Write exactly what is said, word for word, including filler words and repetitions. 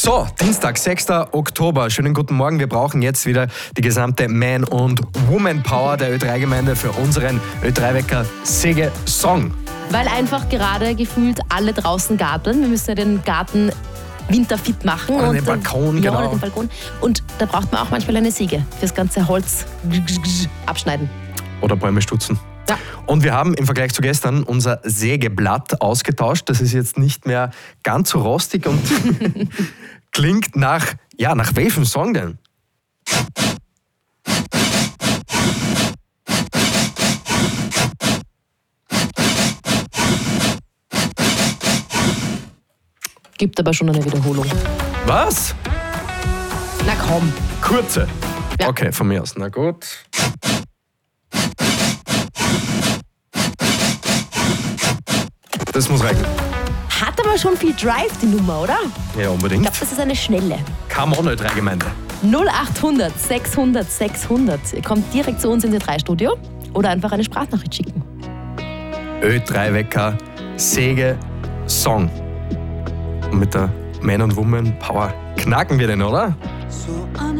So, Dienstag, sechster Oktober. Schönen guten Morgen. Wir brauchen jetzt wieder die gesamte Man- und Woman-Power der Ö drei Gemeinde für unseren Ö drei Wecker Säge-Song. Weil einfach gerade gefühlt alle draußen garteln. Wir müssen ja den Garten winterfit machen. Oder und den Balkon, ja, genau. Oder den Balkon. Und da braucht man auch manchmal eine Säge fürs ganze Holz abschneiden. Oder Bäume stutzen. Ja. Und wir haben im Vergleich zu gestern unser Sägeblatt ausgetauscht. Das ist jetzt nicht mehr ganz so rostig und klingt nach, ja, nach welchem Song denn? Gibt aber schon eine Wiederholung. Was? Na komm. Kurze. Ja. Okay, von mir aus. Na gut. Das muss reichen. Hat aber schon viel Drive, die Nummer, oder? Ja, Ich unbedingt. glaube, das ist eine schnelle. Come on, Ö drei Gemeinde. null achthundert sechshundert sechshundert. Ihr kommt direkt zu uns ins Ö drei Studio oder einfach eine Sprachnachricht schicken. Ö drei Wecker Säge Song. Und mit der Man- und Woman-Power knacken wir den, oder? So